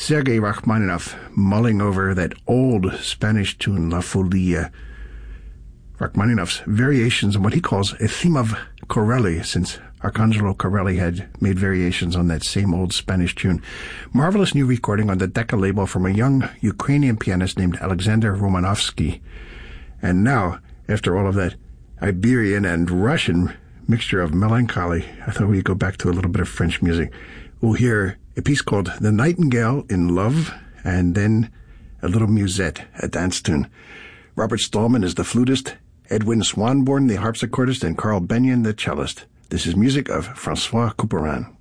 Sergei Rachmaninoff mulling over that old Spanish tune, La Folia. Rachmaninoff's variations on what he calls a theme of Corelli, since Arcangelo Corelli had made variations on that same old Spanish tune. Marvelous new recording on the Decca label from a young Ukrainian pianist named Alexander Romanovsky. And now, after all of that Iberian and Russian mixture of melancholy, I thought we'd go back to a little bit of French music. We'll hear a piece called The Nightingale in Love, and then a little musette, a dance tune. Robert Stallman is the flutist, Edwin Swanborn the harpsichordist, and Carl Benyon the cellist. This is music of Francois Couperin.